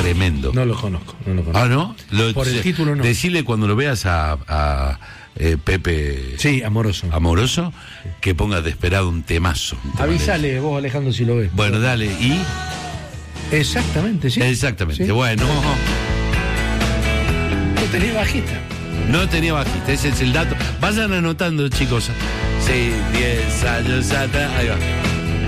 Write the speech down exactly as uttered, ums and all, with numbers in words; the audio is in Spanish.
tremendo. No lo conozco, no lo conozco. Ah, ¿no? Lo, Por el título no. Decirle cuando lo veas a, a eh, Pepe... Sí, Amoroso. Amoroso, sí. Que ponga Desesperado un temazo. Un tema Avísale vos, Alejandro, si lo ves. Bueno, dale, ¿y? Exactamente, sí. Exactamente, sí. Bueno. No tenés bajista. No tenía bajista, ese es el dato. Vayan anotando, chicos. Sí, diez años atrás, ahí va.